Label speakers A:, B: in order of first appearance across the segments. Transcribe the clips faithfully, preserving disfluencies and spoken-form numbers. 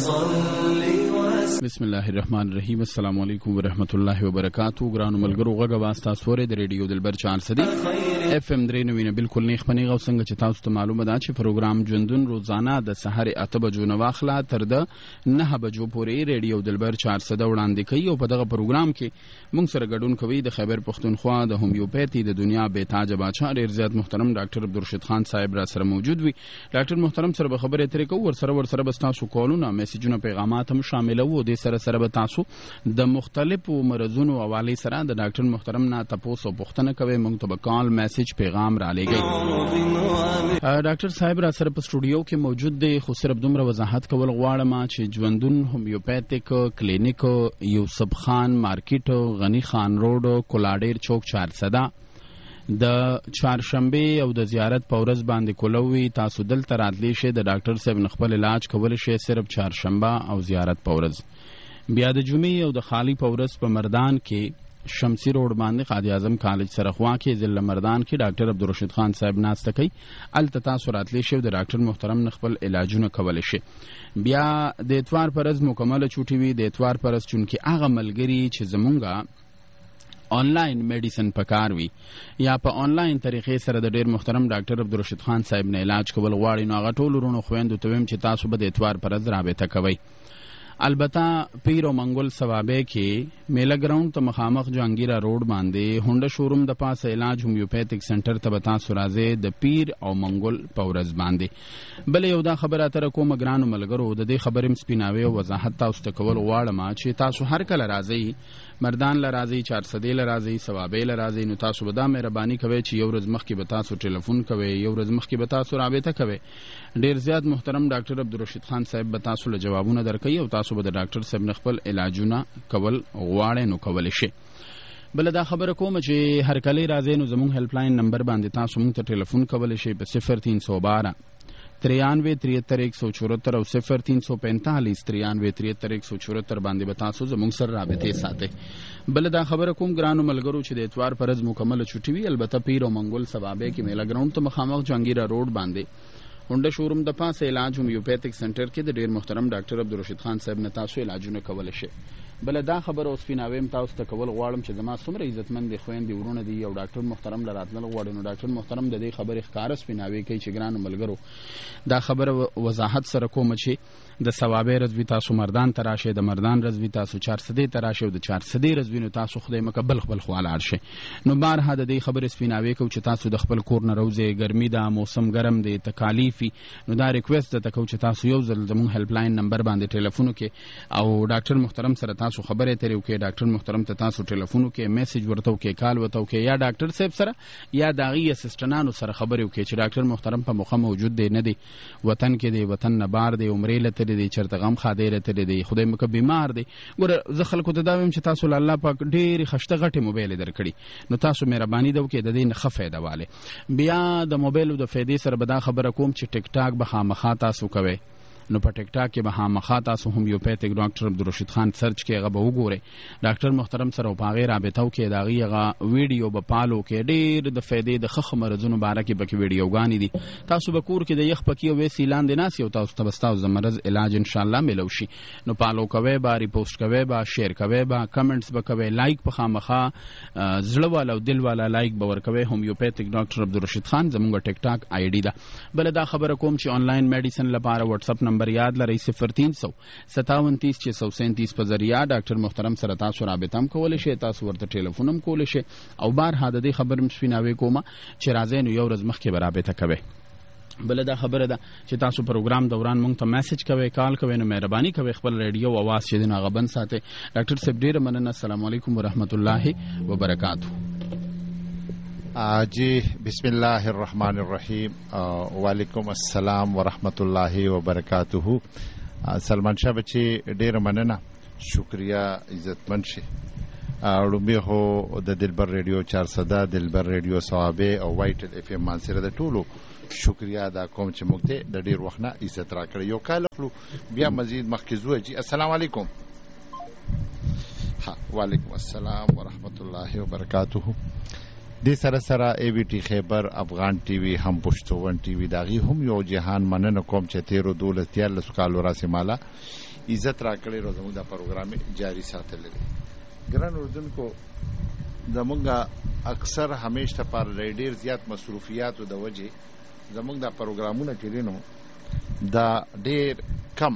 A: بسم الله الرحمن الرحیم. السلام علیکم ورحمۃ اللہ وبرکاتہ. ګرانو ملګرو غږ واسطه سورې د ریډیو دلبر چار صدی اف ام درې نوینه بالکل نه خپنی غو څنګه چې تاسو ته معلومه ده چې پروګرام ژوندون روزانه د سحر اته بجو نه واخله تر د نه بجو پورې ریډیو دلبر چار صدی وړاندې کوي او په دغه پروګرام کې موږ سره ګډون کوي د خیبر پختونخوا د هومیوپیتي د دنیا بے تاج بادشاہ ډیر زیات محترم ډاکټر عبدالرشید خان صاحب را سره موجود وي. ډاکټر محترم سره به خبرې اترې کوو، ور سره ور سره به تاسو کولونه میسجونه پیغامات هم شامل وو. د سره سره به تاسو د مختلفو مرزونو حواله سره د ډاکټر محترم نه تاسو پوښتنه کوي، موږ ته به کال میسج پیغام را لګي. ډاکټر صاحب را سره په سټوډیو کې موجود دی، خو صرف دومره وضاحت کول غواړم چې ژوندون هومیوپیتیک کلینیک یوسف خان مارکیټ غنی خان روډ کولاډیر چوک چار صدا د چهارشنبه او د زیارت په ورځ باندې کولوي. تاسو دلته راتلی شئ د ډاکټر صاحب خپل علاج کولی شئ صرف چهارشنبه او زیارت په ورځ. بیا د جمعې او د خالی په ورځ په مردان کې شمسی روډ باندې قائد اعظم کالج سره خوا کې ضلع مردان کې ډاکټر عبدالرشید خان صاحب ناسته کوي. الته تاسو راتلی شئ د ډاکټر محترم خپل علاجونه کولی شئ. بیا د اتوار پر ورځ مکمله چوټي وي. د اتوار پر ورځ چونکې هغه ملګري چې زمونږه آنلاین میډیسن پکار وي یا په آنلاین طریقې سره د ډیر محترم ډاکټر عبدالرشید خان صاحب نه علاج کول غواړي، نو هغه ټول ورونو خويندو ته ویم چې تاسو به د اتوار پر ورځ رابطه کوئ. البته پیر او منګل ثوابه کې میله ګراوند ته مخامخ جهانگیرا روډ باندې هونډا شوروم د پاسه علاج هومیوپیتیک سنټر ته تاسو راځي د پیر او منګل په ورځ باندې. بل یو دا خبره تر کوم ګرانو ملګرو د دې خبرې سپیناوي او وضاحت تاسو ته کول غواړم چې تاسو هر کله راځي مردان لرازي چار صدی لرازي ثوابه لرازي، نو تاسو به دا مهرباني کوي چې یو ورځ مخکې به تاسو ټلیفون کوي، یو ورځ مخکې به تاسو رابطه کوي. ډیر زیات محترم ډاکټر عبدالرشید خان صاحب به تاسو له جوابونه درکوي او تاسو به د ډاکټر صاحب خپل علاجونه کول غواړئ نو کولی شئ. بل دا خبره کوم چې هر کله راځي نو زموږ هیلپ لاین نمبر باندې تاسو موږ ته ټلیفون کولی شئ په صفر تین سو بارہ ترانوے تریہتر ایک سو چورہتر او صفر تین سو پینتالیس ترانوے تریہتر ایک سو چورہتر باندې به تاسو زموږ سره رابطې ساتئ. بل دا خبره کوم ګرانو ملګرو چې د اتوار پر ورځ مکمله چټي وي. البته پیر او منګل ثوابه کې میله ګراوند ته مخامخ جهانگیرا روډ باندې هونډا شوروم د پاسه علاج هومیوپیتیک سنټر کې د ډیر محترم ډاکټر عبدالرشید خان صاحب نه تاسو علاجونه کولی شئ. بل دا خبره اوس فیناویم تاسو ته کول غواړم چې زما څومره عزتمن دي خويندې ورونه دي او ډاکټر محترم لراتل غواړي، نو ډاکټر محترم د دې خبرې ښکارس فیناوي کوي چې ګرانو ملګرو دا خبره وضاحت سره کوم چې د ثوابه رضوی تاسو مردان تراشه، د مردان رضوی تاسو چار صدی تراشه او د چار صدی رضوی نو تاسو خدای مکبل خپل خواله ارشه. نو بار هدا د خبرې سپیناوي کو چې تاسو د خپل کور نه روزه ګرمي دا موسم ګرم دی تکالیفي، نو دا ریکوست ته کو چې تاسو یو ځل زموږ هیلپ لاین نمبر باندې ټلیفون وکړئ او ډاکټر محترم سره تاسو خبرې اترې وکړئ. ډاکټر محترم ته تاسو ټلیفون وکړئ، میسج ورته وکړئ، کال ورته وکړئ، یا ډاکټر صاحب سره یا د هغې اسسټنانو سره خبرې وکړئ چې ډاکټر محترم په مخه موجود دی نه دی، وطن کې دی، وطن نه بار دی، عمرې له تللی دی، چېرته غم خادی له تللی دی، خدای مکه بیمار دی. ګوره زه خلکو ته دا وایم چې تاسو له الله پاک ډېرې خشته غټې موبایلې درکړي، نو تاسو مهرباني ده وکړئ د دې نه ښه فایده والې. بیا د موبایلو د فایدې سره به دا خبره کوم چې ټیک ټاک به خامخا تاسو کوئ، نو په ټیک ټاک کې به خامخا تاسو هومیوپیتیک ډاکټر عبدالرشید خان سرچ کې هغه به وګورئ، ډاکټر محترم سره په هغې رابطه وکړئ، د هغې هغه ویډیو به پالو کې ډېر د فایدې د ښه ښه مرضونو باره کې پکې ویډیوګانې دي. تاسو به کور کې د یخ پکې او ویسې لاندې ناست یو تاسو ته به ستاسو د مرض علاج انشاءالله میلو شي. نو پالو کوئ به، ریپوسټ کوئ به، شیر کوئ به، کمنټس به کوئ، لایک به خامخا زړه والا او دل والا لایک به ورکوئ. هومیوپیتیک ډاکټر عبدالرشید خان زموږ ټیک ټاک آی ډي ده. بله دا خبره کوم چې آنلاین میډیسن لپاره وټساپ نمبر یاد لرئ صفر تین سو ستاون تیس چھ سو سینتیس په ذریعہ ډاکټر محترم سره تاسو رابطه هم کولی شئ، تاسو ورته ټلیفون هم کولی شئ. او بارها د دې خبر م سپیناوي کومه چې راځئ نو یو ورځ مخکې به رابطه کوئ. بله دا خبره ده چې تاسو پروګرام دوران مونږ ته میسج کوئ، کال کوئ، نو مهرباني کوئ خپل ریډیو اواز چې دی نو هغه بند ساتئ. ډاکټر صاحب ډېره مننه، السلام علیکم ورحمت الله وبرکاتو.
B: جی بسم الله الرحمن الرحیم. وعلیکم السلام ورحمت الله وبرکاتہ. سلمان شاه بچی ډیره مننه، شکریہ، عزتمن شي. لومبي خو د دلبر ریډیو چار صدا، دلبر ریډیو ثوابه او وایټل اف ام مانسره د ټولو شکریہ ادا کوم چې موږ ته د ډیر وخت نه عزت راکړی. یو کال خپل بیا مزید مخکې زوی جی السلام علیکم. ها وعلیکم السلام ورحمت الله وبرکاتہ. دې سره سره ای وی ټي خیبر افغان ټي وي هم پښتون ټي وي داغي هم یو جهان مننه کوم چې تیرو دولت تیارلس کالو راسې مالا عزت راکړی رو زموږ دا پروګرام جاری ساتل لري. ګران اردوونکو زموږ اکثر همیشه پر ډیر زیات مصروفیاتو د وجې زموږ دا پروګرامونه چې دي نو دا ډیر کم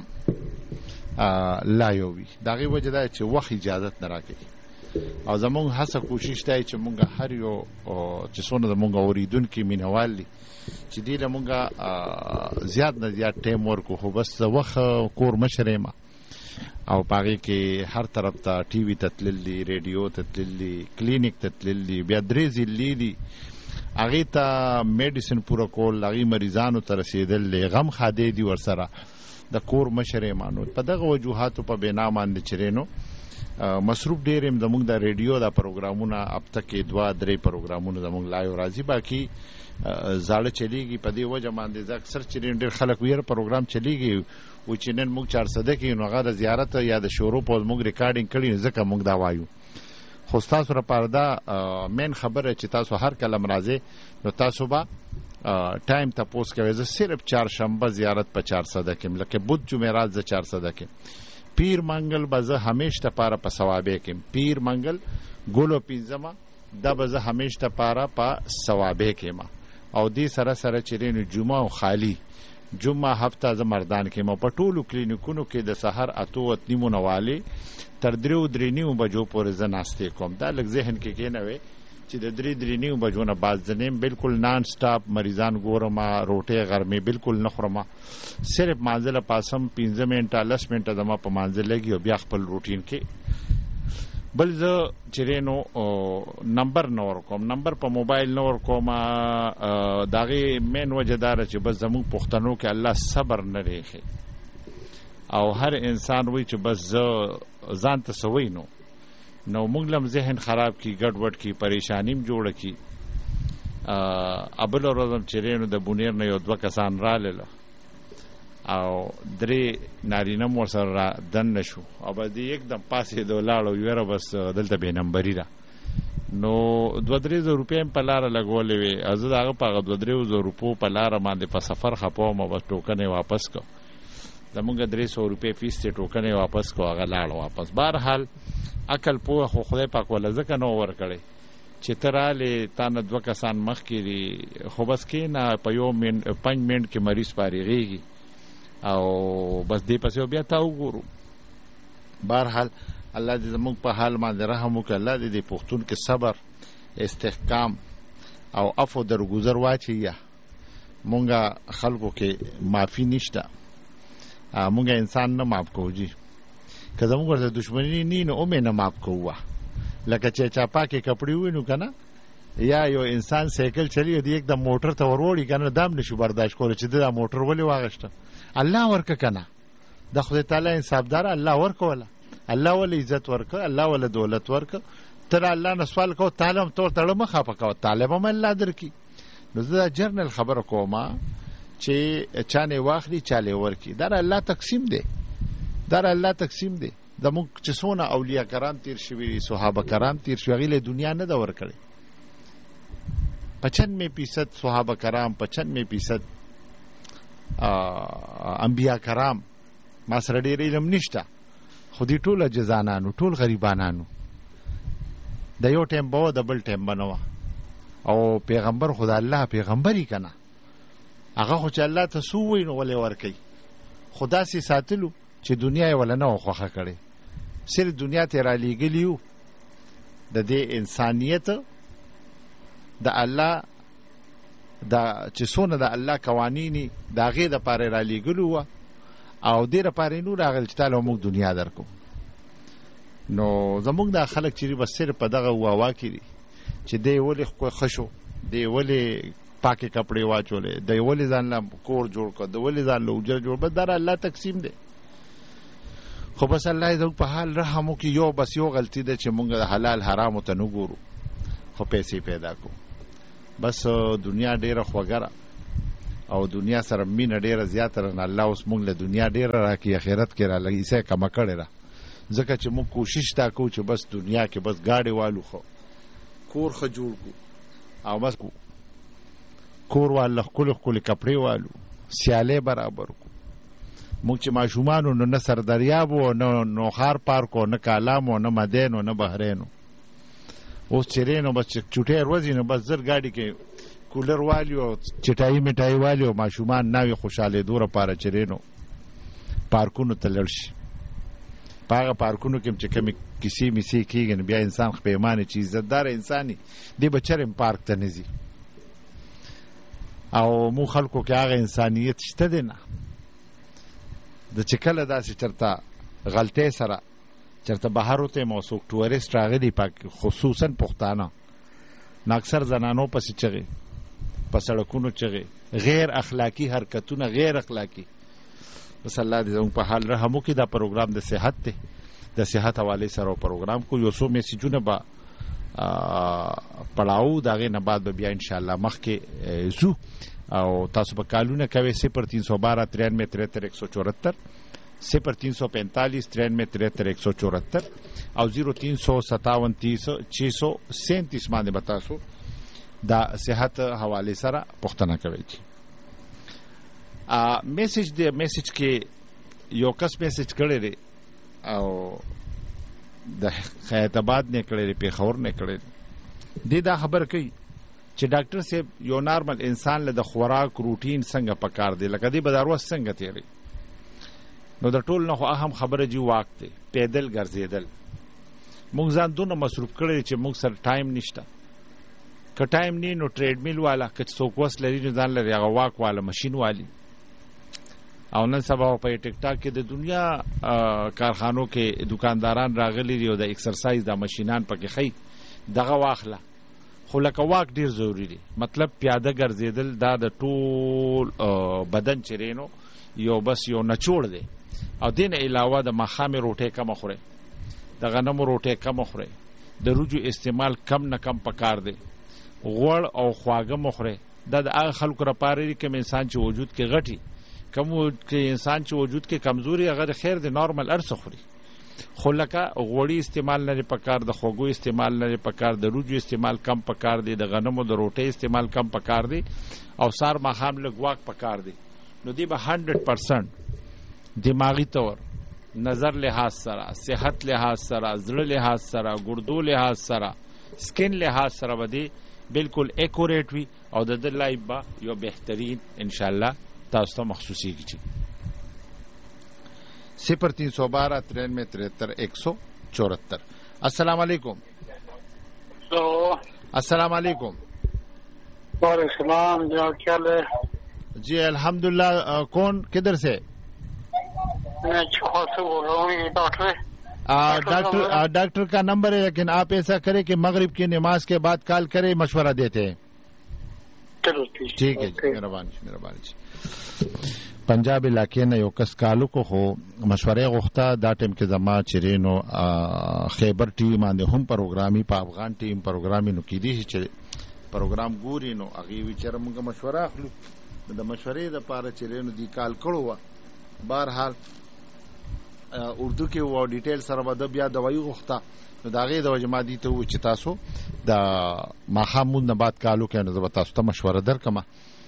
B: لایو وي. د هغې وجه دا چې وخت اجازت نه راکوي او زموږ هڅه کوشش دی چې مونږ هر یو چې څونه زموږ اورېدونکي مینهوال دي چې دې له مونږ زیات نه زیات ټایم ورکړو، خو بس د وخت کور مشر یم او په هغې کې هر طرف ته ټي وي ته تللي، ریډیو ته تللي، کلینیک ته تللي، بیا درې ضلعې دي هغې ته میډیسن پوره کول، هغې مریضانو ته رسېدل دی، غم خادی دي ورسره د کور مشر یم. نو په دغه وجوهاتو په بنا باندې چې دی نو مصروف ډېر یم. زموږ د ریډیو دا پروګرامونه هفته کې دوه درې پروګرامونه زموږ لایو راځي، باقي زاړه چلیږي. په دې وجه باندې زه اکثر چې ډېر خلک ویره پروګرام چلیږي و چې نن موږ چارسده کې نو هغه د زیارت یا د شروع په موږ ریکارډینګ کړي ځکه موږ دا وایو. خو ستاسو لپاره دا مین خبره چې تاسو هر کله راځئ نو تاسو به ټایم تپوس کوئ. زه صرف چهارشنبه زیارت په چارسده کې لکه بود جمعرات زه چارسده کې، پیر منګل به زه همیش دپاره په ثوابې کې، پیر منګل ګلو پنځمه دا به زه همیش دپاره په ثوابې کې ما او دې سره سره چې دی نو جمعه او خالی جمعه هفته زه مردان کې ما په ټولو کلینیکونو کې د سهار اتو ات نیمو نه والې تر دریو درې نیمو بجو پورې زه ناستې کوم. دا لږ ذهن کې کېنوي چې د درې درې نیمو بجو نه بعد زه نیم بالکل نان سټاپ مریضان ګورم، روټۍ غرمې بالکل نه خورم، صرف مانځه له پاسم پنځه منټه لس منټه زما په مانځه لګي او بیا خپل روټین کې بل زه چې دی نو نمبر نه ورکوم، نمبر په موبایل نه ورکوم. د هغې مین وجه دا ده چې بس زموږ پښتنو کې الله صبر نه دی او هر انسان وایي چې بس زه ځان ته څه وایي نو نو موږ لم ذهن خراب کی، ګډ وډ کی، پریشانیم جوړه کی. ابل ورځم چې دی نو د بونیر نه یو دوه کسان رالله او درې نارینه مو ورسره را دننه شو او به دې یکدم پاسېدو لاړو یاره بس دلته بې نمبري ده. نو دوه درې زره روپۍ هم په لاره لګولې وې، زه د هغه په هغه دوه درې زره روپو په لاره باندې په سفر خپه وم او بس ټوکن یې واپس کړ. زمونږ درې سوه روپۍ فیس دی، ټوکن یې واپس کړو، هغه لاړ واپس. بهرحال عقل پوه خو خدای پاک وله ځکه نه ورکړی چې ته رالې تا نه دوه کسان مخکې دي، خو بس کښېنه په یو منټ پنځ منټ کې مریض فارغېږي او بس دې پسې بیا تا وګورو. بهرحال الله دې زموږ په حال باندې رحم وکړي، الله دې د پښتون کې صبر، استحکام او عفو درګذر واچوي. مونږ خلکو کې معافي نشته، مونږ انسان نه معاف کوو جي، که زموږ ورته دشمني نه نو اومې نه معاف کوو. لکه چې چا پاکې کپړې ووینو که نه یا یو انسان سایکل چلی دی یک د موټر ته وروړي که نه دام نشو برداشت کولی چې د دا موټر ولې واغشته. الله ورکه که نه د خدای تعالی انصافداره الله ورکوله، الله ول عزت ورکه، الله ول دولت ورکه. تر الله نه سوال کو تعالی هم تور تړه مخه پکاو تعالی هم الله درکې. نو زه دا جرنل خبره کوم چې چانه واخلي چاله ورکی، دا الله تقسیم دی، دا الله تقسیم دی. د موږ چې څونه اولیاء کرام تیر شوي، صحابه کرام تیر شوي، هغې له دنیا نه ده ورکړې. پچانوے فیصد صحابه کرام، پچانوے فیصد انبیاء کرام ما سره ډېر علم نشته، خو دې ټول عجزانانو، ټول غریبانانو، د یو ټایم به وه د بل ټایم به نه وه. او پیغمبر خو د الله پیغمبر یې که نه، هغه خو چې الله ته څه ووایي نو ولې ورکوي. خو داسې ساتلو چې دنیا یې وله نه وه خوښه کړې، صرف دنیا ته یې رالیږلي وو د دې انسانیت د الله د چې څونه د الله قوانینې د هغې دپاره یې رالیږلو وه او دې دپاره یې نور راغلي چې تاله موږ دنیا درکو. نو زموږ دا خلک چې بس صرف په دغه واوا کې دي چې دی ولې ښه شو، دی ولې پاکې کپړې واچولې، دی ولې ځان له کور جوړ کړ، دی ولې ځان له اوجر جوړ. بس دا الله تقسیم دی. خو بس الله یې زموږ په حال رحم وکړي. یو بس یو غلطي ده چې موږ د حلال حرامو ته نه ګورو، خو پیسې پیدا کړو. بس دنیا ډېره خوږه ده او دنیا سره مینه ډېره زیاته ده. الله اوس موږ له دنیا ډېره راکړي، اخرت کې را لږ ایسه یې کمه کړې ده، ځکه چې موږ کوشش دا کوو چې بس دنیا کې بس ګاډې والو، خو کور ښه جوړ کړو، او بس کور والا ښکلې ښکلې کپړې والو سیالۍ برابر کو. موږ چې ماشومان وو نو نه سردریاب وو، نه نوخار پارک وو، نه کالام وو، نه مدین وو، نه بحرین وو. اوس چیرې نو بس چوټۍ روځي نو بس زر ګاډي کې کولر والی او چټایي میټایي والی او ماشومان ناوې خوشحالېدو لپاره چیرې نو پارکونو ته لړ شي. په هغه پارکونو کې چې کومې کیسې میسې کېږي نو بیا انسان خپېمانې چې عزتدار انسان وي دی به چرې پارک ته نه ځي. او مو خلکو کې هغه انسانیت شته دی نه د چې کله داسې چېرته غلطۍ سره چېرته بهر وتیم او څوک ټورسټ راغلي خصوصا پښتانه نو اکثر زنانو پسې چغې په سړکونو چغې غیر اخلاقي حرکتونه غیر اخلاقي. بس الله دې زموږ په حال رحم وکړي. دا پروګرام د صحت دی، د صحت حوالې سره پروګرام کو یو څو میسیجونه به پړاو د هغې نه بعد به بیا انشاءالله مخکې ځو او تاسو به کالونه کوئ صفر تین سو بارہ ترانوے تریہتر ایک سو چورہتر صفر تین سو پینتالیس ترانوے تریہتر ایک سو چورہتر او زیرو تین سو ستاون تیس چھ سو سینتیس باندې به تاسو دا صحت حوالې سره پوښتنه کوئ. میسج دی میسج کې یو کس میسج کړی دی او د خیاط آباد نه کړی دی، پېښور نه کړی دی. دی دا خبر کوي چې ډاکټر صاحب یو نارمل انسان له د خوراک روټین څنګه پکار دی، لکه دی به دا ورځ څنګه تېروي. نو د ټول نه خو اهم خبره جي واک دی، پیدل ګرځېدل. موږ ځان دونه مصروف کړی چې موږ سره ټایم نشته. که ټایم نه نو ټریډ میل والا، که څوک وس لري نو ځان لري هغه واک والا ماشین والی. او نن سبا په ټیک ټاک کې د دنیا کارخانو کې دکانداران راغلي دي او د ایکسرسایز د ماشینان پکې خي دغه واخله. خو لکه واک ډیر ضروری دی. مطلب پیاده ګرځېدل دا د ټول بدن چرینو یو بس یو نچوړ دی. او دین علاوه د ماښامې روټۍ کم خورئ، د غنمو روټۍ کم خورئ، د روجو استعمال کم نه کم پکار دی. غوړ او خواږه مخورئ. دا د هغه خلکو لپاره دی کوم انسان چې وجود کې غټي، کوم انسان چې وجود کې کمزوري هغه د خیر د نارمل ارڅ خوري. خو لکه غوړي استعمال نه پکار، د خوږو استعمال نه پکار، د روجو استعمال کم پکار دی، د غنمو د روټۍ استعمال کم پکار دی او سار ماښام لږ واک پکار دی. نو دی به هنډرډ پرسنټ دماغي طور، نظر لحاظ سره، صحت لحاظ سره، زړه لحاظ سره، ګردو لحاظ سره، سکن لحاظ سره به دی بالکل ایکوریټ وي او د د لایف به یو بهترین انشاءالله تاسو ته مخصوصیږي. صفر تین سو بارہ ترانوے تریہتر ایک سو چورہتر. السلام علیکم. السلام علیکم.
C: وعلیکم السلام. جناب کیا حال ہے؟
B: جی الحمدللہ. کون کدھر سے؟
C: میں چوکھا سے بول رہا ہوں. ڈاکٹر
B: ڈاکٹر ڈاکٹر کا نمبر ہے، لیکن آپ ایسا کریں کہ مغرب کی نماز کے بعد کال کریں، مشورہ دیتے ہیں.
C: چلو
B: ٹھیک ہے جی، مہربانی مہربانی جی. پنجاب علاقې نه یو کس کالو کو خو مشورې غوښته. دا ټیم کې زما چیرې نو خیبر ټي باندې هم پروګرامي، په افغان ټیم پروګرامي نو کېدی شي چې پروګرام ګوري نو هغې وي چېرې موږ مشوره اخلو. د مشورې دپاره چیرې نو دی کال کړو وه. بهرحال اردو کې و ډیټیل سره به د بیا دوایي غوښته. نو د هغې د وجې ما دې ته وویل چې تاسو د ماښام مونځ نه بعد کال وکړئ، نو زه به تاسو ته مشوره درکړم.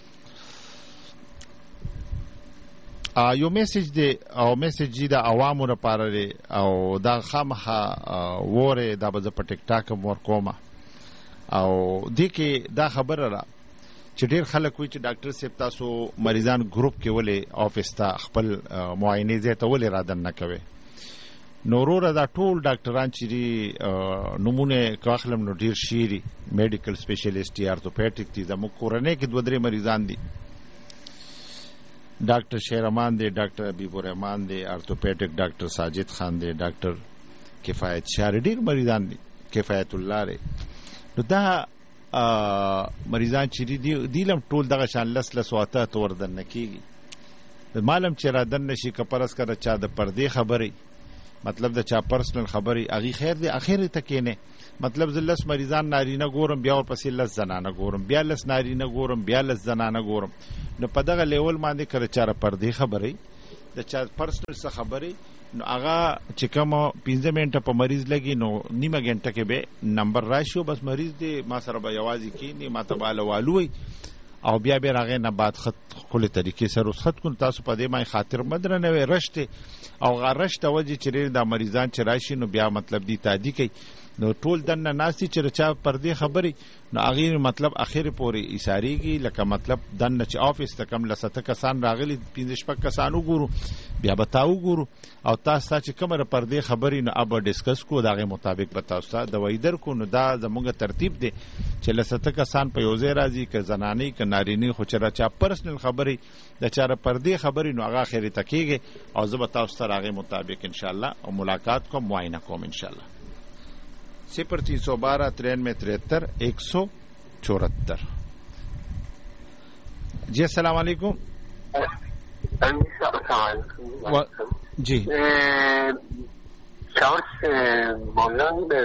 B: یو میسج دی او میسج دی د عوامو لپاره دی او دا خامخا وورې دا به زه په ټیک ټاک هم ورکوم. او دې کې دا خبره ده چې ډېر خلک وایي چې ډاکټر صاحب تاسو مریضان ګروپ کې ولې آفس ته خپل معاینې ځای ته ولې رادن نه کوئ؟ نو وروره دا ټول ډاکټران چې دي نومونه که اخلم نو ډېر شي دي، میډیکل سپیشلیسټ دي، ارتوپیډیک دي. زموږ کورنۍ کې دوه درې مریضان دي، ډاکټر شهرمان دی، ډاکټر حبیب الرحمان دی، ارتوپیډیک ډاکټر ساجد خان دی، ډاکټر کفایت شاه، ډېر مریضان دي، کفایت الله دی. نو دا مریضان چې دي دی لم ټول دغه شان لس لس واته ته وردن نه کېږي. مالم چې رادن نه شي که پرس که د چا د پردې خبرې، مطلب د چا پرسنل خبرې، هغې خیر دی اخر ته کېنې. مطلب زه لس مریضان نارینه ګورم، بیا ورپسې لس زنانه ګورم، بیا لس نارینه ګورم، بیا لس زنانه ګورم. نو په دغه لیول باندې که د چا د پردې خبرې د چا پرسنل څه خبرې نو هغه چې کوم پنځه منټه په مریض لګي نو نیمه غنټه کې به نمبر راشي بس مریض دی ما سره به یوازې کینی ما ته بالا والوي او بیا به راغې نه بعد خط خپل طریقې سره خط کو تاسو په دې مای خاطر مدرنه وي رشته او غرشته وجه چې د مریضان چې راشي نو بیا مطلب دی تادی کوي نو ټول دنه ناسي چې چا پر دې خبري نو هغه مطلب اخر پورې اشاریږي لکه مطلب دنه چې افیس ته کم لسته کسان راغلي پنځه شپږ کسان وګورو بیا بتاو ګورو او تاسو چې کومه پر دې خبري نو اب ډیسکس کو دغه مطابق بتاو تاسو د وایدر کو نو دا زموږ ترتیب دی چې لسته کسان په یوځای راځي ک زنانه ک نارینه خو چې چا پرسنل خبري د چاره پر دې خبري نو هغه اخر تکیږي او زه بتاو سره هغه مطابق ان شاء الله او ملاقات کوم معاینه کوم ان شاء الله صفر تین سو بارہ ترانوے ترہتر ایک سو چورہتر. جی السلام علیکم. جی
C: شاور سے بول رہا ہوں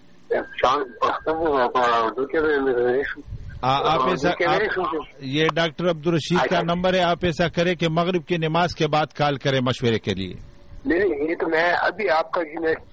B: آپ ایسا یہ ڈاکٹر عبدالرشید کا نمبر ہے آپ ایسا کریں کہ مغرب کی نماز کے بعد کال کریں مشورے کے لیے.
C: نہیں یہ تو میں ابھی آپ کا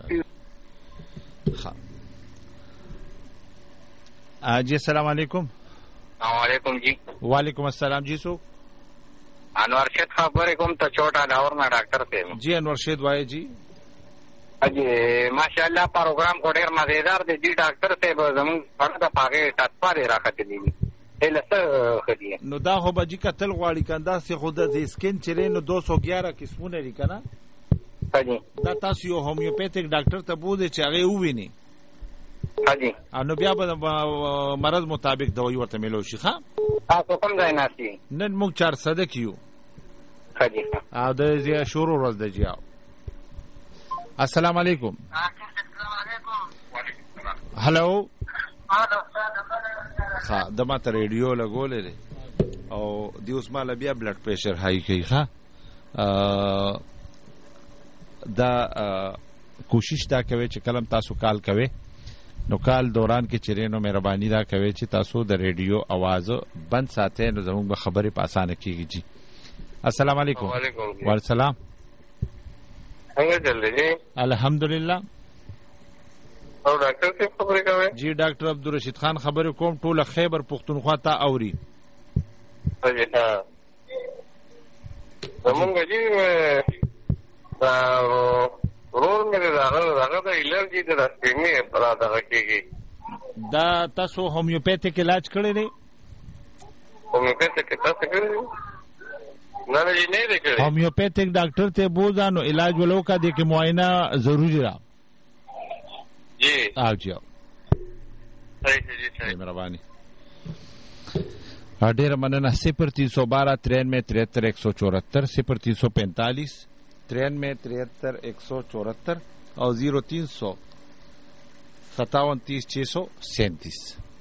B: جی السلام علیکم.
D: السلام علیکم جی.
B: وعلیکم السلام جی. سو
D: انور شید خبرې کوم ته چوټا ډاور نه ډاکټر ته.
B: جی انور شید وای جی.
D: اجي ماشاءالله پروګرام کو ډیر مزیدار دی جی ډاکټر ته زمون په د پاګه تاسو راخته دي هله خدي
B: نو دا خو به جی کتل غواړي کنده سي خود د سکین چره نو دو سو گیارہ قسمونه لري کنه.
D: اجي
B: دا تاسو یو هومیوپیتیک ډاکټر ته بوزي چې هغه وویني.
D: اجي
B: نو بیا به مرض مطابق دوايي ورته ملو شي. ښه
D: تاسو کوم ځای ناسي
B: نن موږ چار صد کیو.
D: اجي
B: ا د زی شروع ورځ د جیاو. السلام علیکم.
D: السلام علیکم.
B: هلو ها د ما ته ریډیو لګولې دي او د اوس مال بیا بلډ پریشر هاي کوي. ها دا کوشش دا کوي چې کلم تاسو کال کوي نو کال دوران کې چرینو مهرباني دا کوي چې تاسو د ریډیو आवाज بند ساتئ نو زموږ به خبرې په اسانه کیږي. جی السلام علیکم.
D: وعلیکم
B: السلام.
D: څنګه چل دی؟
B: الحمدلله.
D: او ډاکټر څه خبرې کوي؟
B: جی ډاکټر عبدالرشید خان خبرې کوم ټوله خیبر پښتونخوا ته اوري.
D: اجي ها زمونږ جی دا ورور مې راغله راغله د الرجی د سپینې پر دغه کېږي.
B: دا تاسو هومیوپیتیک علاج کړی دی؟
D: هومیوپیتیک تاسو کړی نه نه نه دی کړی.
B: هومیوپیتیک ډاکټر ته بوزانو علاج ولو کا دي کې معاینه ضروری را.
D: جی
B: آو جی
D: صحیح جی صحیح
B: مهرباني. ډیر مننه. صفر تین سو بارہ ترانوے ترہتر ایک سو چورہتر صفر تین سو پینتالیس ترانوے ترہتر ایک سو چورہتر اور زیرو تین سو ستاون تیس چھ سو سینتیس.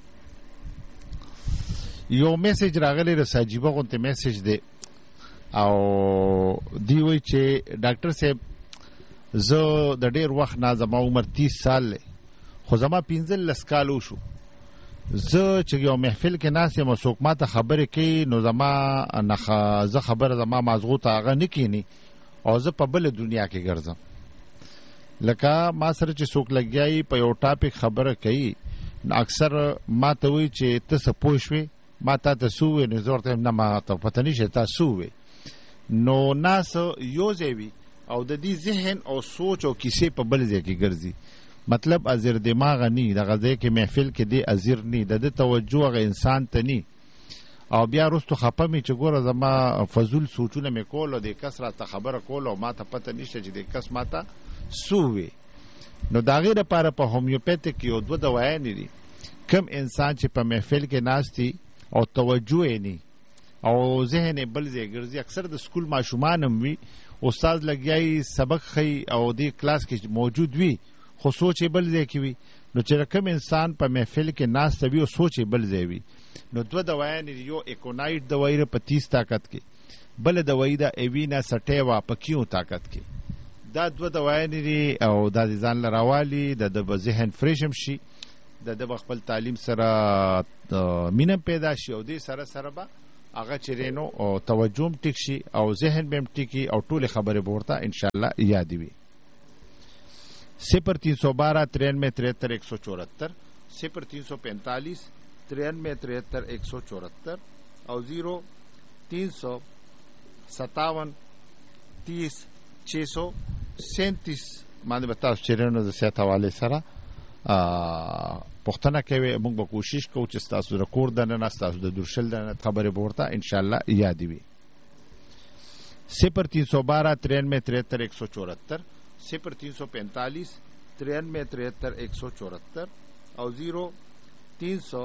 B: یو میسج راغلی رساجیبه غونته میسج دی او دی وی چې ډاکټر صاحب زه د ډیر وخت نه زما عمر تیس سال خو زما پنځه لس کال وشو. زه چې یو محفل کې ناس یم څوک ما ته خبرې کوي نو زما نه زه خبره زما مازغوته هغه نه کینی او زه په بل دنیا کې ګرځم. لکه ما سره چې څوک لګیایي په یو ټاپک خبره کوي نو اکثر ما ته وایي چې ته څه پوه شوې ما تا ته څه ووایې نو زه ورته نه ما ته پته نشته تا څه ووایې. نو ناس یو ځای وي او د دې ذهن او سوچ او کیسې په بل ځای کې ګرځي. مطلب ازر دماغ نی دغه ځای کې محفل کې دی ازر نی د توجه غ انسان ته نی او بیا رستو خپه می چې ګوره زما فضول سوچونه می کول او د کسره ته خبره کول او ما ته پته نشته چې د کس ما ته سووي. نو دا غیر لپاره په هومیوپیتیک یو دوه دوايان دي. کم انسان چې په محفل کې ناشتي او توجه یې نی او ذهن بل ځای ګرځي اکثر د سکول ماشومان هم وي استاد لګیای سبق خي او د کلاس کې موجود وي خو سوچ بل ځای کې وي. نو چې کم انسان په محفل کې ناست وي او سوچ بل ځای وي نو دوه دوايان یو اکونایټ دوايي په تیس طاقت کې بل دوايي دا ایوینا سټیوا په کیو طاقت کې. دا دوه دوايان دي او د ځان لراوالي د ذهن فریشم شي د د خپل تعلیم سره مینه پیدا شي او د سره سره به هغه چیرینو او توجهم ټیک شي او ذهن به ټیکی او ټول خبره ورته ان شاء الله یاد وي. صفر تین سو بارہ ترانوے تریہتر ایک سو چوہتر صفر تین سو پینتالیس ترانوے تریہتر ایک سو چوہتر اور زیرو تین سو ستاون تیس چھ سو سینتیس باندې بتاو چیرینو د صحت حواله سره پښتنه کوي. موږ به کوشش کوو چې تاسو د کور د نه تاسو د درشل د خبره ورته ان شاء الله یاد وي. صفر تین سو بارہ ترانوے تریہتر ایک سو چوہتر صفر تین سو پینتالیس ترانوے تریہتر ایک سو چوہتر اور زیرو تین سو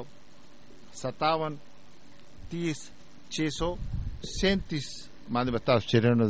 B: ستاون تیس چھ سو سینتیس باندې بتاو چیرینو